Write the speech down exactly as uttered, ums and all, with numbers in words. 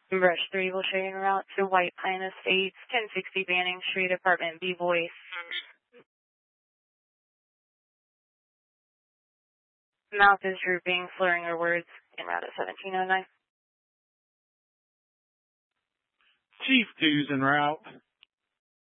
Brush three will show you en route to White Pine Estates, ten sixty Banning Street, Apartment B, Voice. Mouth is drooping, slurring her words, en route at seventeen oh nine. Chief two's en route.